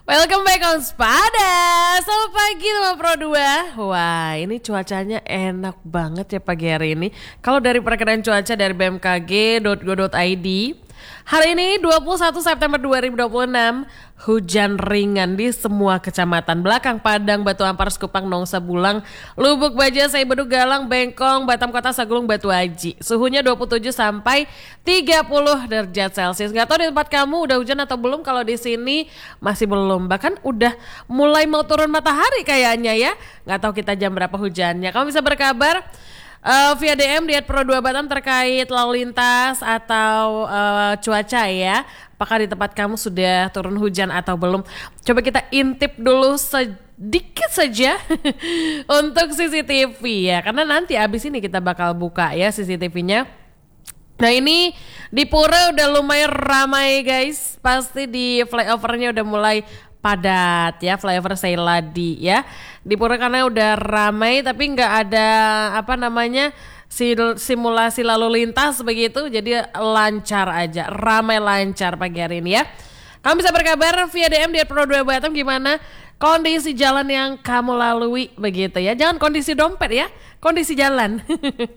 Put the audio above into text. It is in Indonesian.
Welcome back on Spada. Selamat pagi teman Pro 2. Wah, ini cuacanya enak banget ya pagi hari ini. Kalau dari perakiraan cuaca dari bmkg.go.id, hari ini 21 September 2026, hujan ringan di semua kecamatan Belakang, Padang, Batu Ampar, Sekupang, Nongsa, Bulang, Lubuk Baja, Saibedu, Galang, Bengkong, Batam Kota, Sagulung, Batu Aji. Suhunya 27 sampai 30 derajat Celcius. Gak tahu di tempat kamu udah hujan atau belum? Kalau di sini masih belum. Bahkan udah mulai mau turun matahari kayaknya ya. Gak tahu kita jam berapa hujannya. Kamu bisa berkabar via DM di @pro2batam terkait lalu lintas atau cuaca ya. Apakah di tempat kamu sudah turun hujan atau belum? Coba kita intip dulu sedikit saja untuk CCTV ya. Karena nanti abis ini kita bakal buka ya CCTV-nya. Nah ini di Pura udah lumayan ramai guys. Pasti di flyovernya udah mulai padat ya, flyover Seiladi ya. Di Pura karena udah ramai tapi nggak ada simulasi lalu lintas begitu, jadi lancar aja, ramai lancar pagi hari ini ya. Kamu bisa berkabar via DM di @pro2batam gimana kondisi jalan yang kamu lalui begitu ya. Jangan kondisi dompet ya, kondisi jalan.